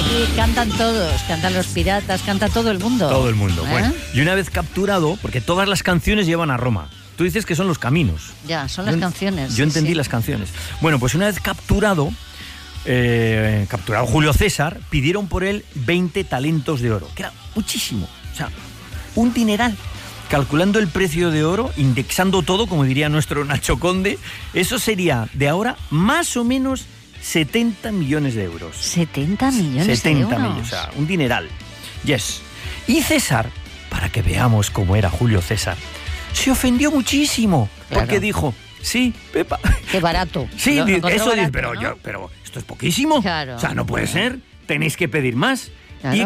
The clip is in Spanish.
Y cantan todos, cantan los piratas, canta todo el mundo. Todo el mundo, bueno. Y una vez capturado, porque todas las canciones llevan a Roma. Tú dices que son los caminos. Ya, son las canciones. Yo entendí las canciones. Bueno, pues una vez capturado Julio César, pidieron por él 20 talentos de oro, que era muchísimo, o sea, un dineral. Calculando el precio de oro, indexando todo, como diría nuestro Nacho Conde, eso sería de ahora más o menos 70 millones de euros. 70 millones de euros. 70 millones, o sea, un dineral. Yes. Y César, para que veamos cómo era Julio César, se ofendió muchísimo, claro. Porque dijo, sí, Pepa. Qué barato. Sí, eso barato, dice, ¿no? pero esto es poquísimo. Claro. O sea, no puede ser, tenéis que pedir más. Claro. Y